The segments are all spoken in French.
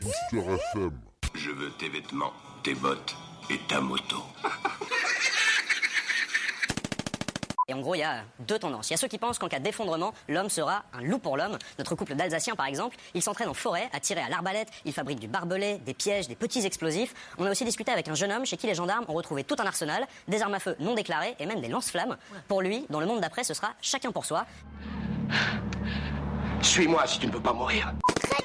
Booster FM. Je veux tes vêtements, tes bottes et ta moto. Et en gros, il y a deux tendances. Il y a ceux qui pensent qu'en cas d'effondrement, l'homme sera un loup pour l'homme. Notre couple d'Alsaciens, par exemple, il s'entraîne en forêt à tirer à l'arbalète, il fabrique du barbelé, des pièges, des petits explosifs. On a aussi discuté avec un jeune homme chez qui les gendarmes ont retrouvé tout un arsenal, des armes à feu non déclarées et même des lance-flammes. Pour lui, dans le monde d'après, ce sera chacun pour soi. Suis-moi si tu ne veux pas mourir.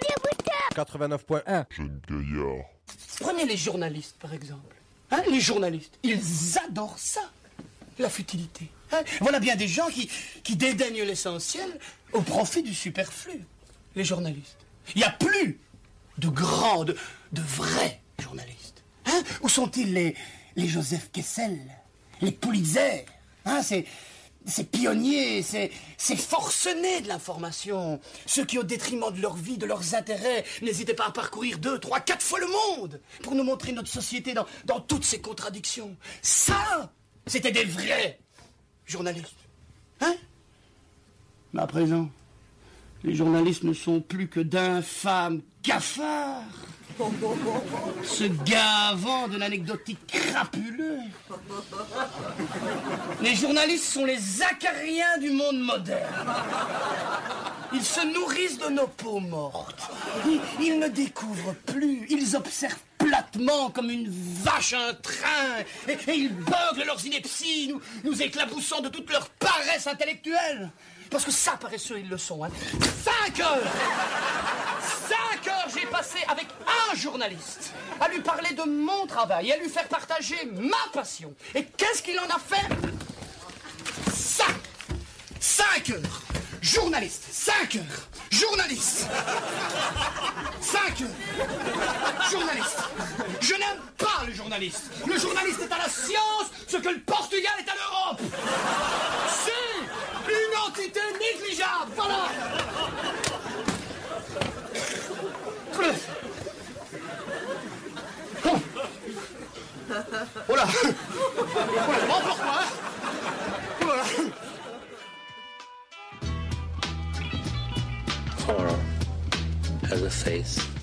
89.1. Jeune gaillard. Prenez les journalistes, par exemple. Hein, les journalistes, ils adorent ça, la futilité. Hein, voilà bien des gens qui dédaignent l'essentiel au profit du superflu. Les journalistes. Il n'y a plus de grands, de vrais journalistes. Hein, où sont-ils les Joseph Kessel, les Pulitzer, hein, ces pionniers, ces forcenés de l'information, ceux qui, au détriment de leur vie, de leurs intérêts, n'hésitaient pas à parcourir 2, 3, 4 fois le monde pour nous montrer notre société dans toutes ses contradictions. Ça, c'était des vrais journalistes. Hein? Mais à présent, les journalistes ne sont plus que d'infâmes cafards, se gavant de l'anecdotique crapuleux. Les journalistes sont les acariens du monde moderne. Ils se nourrissent de nos peaux mortes. Ils ne découvrent plus. Ils observent platement comme une vache un train. Et ils beuglent leurs inepties, nous éclaboussant de toute leur paresse intellectuelle. Parce que ça, paresseux, ils le sont. Hein. 5 heures 5 heures j'ai passé avec un journaliste à lui parler de mon travail et à lui faire partager ma passion. Et qu'est-ce qu'il en a fait? Ça 5 heures journaliste, 5 heures journaliste, 5 heures journaliste. Je n'aime pas le journaliste. Le journaliste est à la science ce que le Portugal est à l'Europe. C'est une entité négligeable. Voilà. Voilà. Voilà, pourquoi? Voilà. Horror has a face.